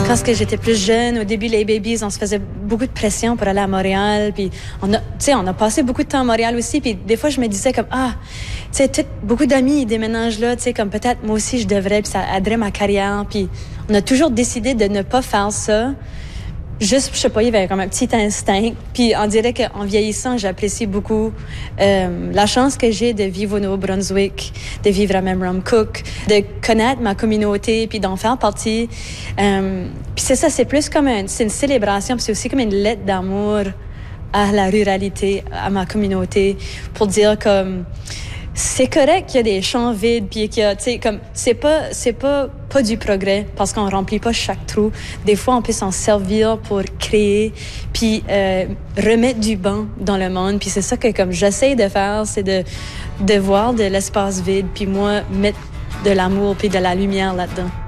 Parce que j'étais plus jeune, au début, les babies, on se faisait beaucoup de pression pour aller à Montréal. Puis on a passé beaucoup de temps à Montréal aussi. Puis des fois, je me disais comme, beaucoup d'amis, ils déménagent là, comme peut-être moi aussi, je devrais, puis ça aiderait ma carrière. Puis on a toujours décidé de ne pas faire ça. Juste, je sais pas, il y avait comme un petit instinct. Puis on dirait qu'en vieillissant, j'apprécie beaucoup la chance que j'ai de vivre au Nouveau-Brunswick, de vivre à Memramcook, de connaître ma communauté, puis d'en faire partie. Puis c'est ça, c'est plus comme c'est une célébration, puis c'est aussi comme une lettre d'amour à la ruralité, à ma communauté, pour dire comme c'est correct qu'il y a des champs vides, puis qu'il y a, tu sais, comme c'est pas du progrès parce qu'on remplit pas chaque trou. Des fois, on peut s'en servir pour créer, puis remettre du bon dans le monde. Puis c'est ça que comme j'essaie de faire, c'est de voir de l'espace vide, puis moi mettre de l'amour puis de la lumière là-dedans.